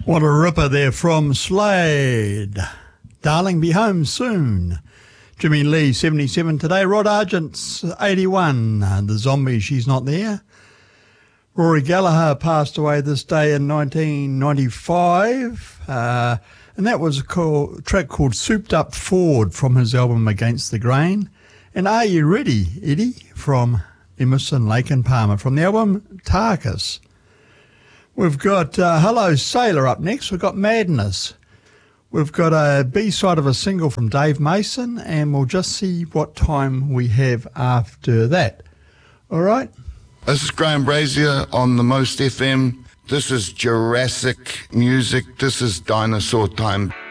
What a ripper there from Slade. Darling, be home soon. Jimmy Lee, 77 today. Rod Argent's 81. The Zombie, she's not there. Rory Gallagher passed away this day in 1995. And that was a track called Souped Up Ford from his album Against the Grain. And Are You Ready, Eddie? From Emerson, Lake and Palmer from the album Tarkus. We've got Hello Sailor up next. We've got Madness. We've got a B-side of a single from Dave Mason, and we'll just see what time we have after that. All right? This is Graham Brazier on the Most FM. This is Jurassic music. This is Dinosaur Time.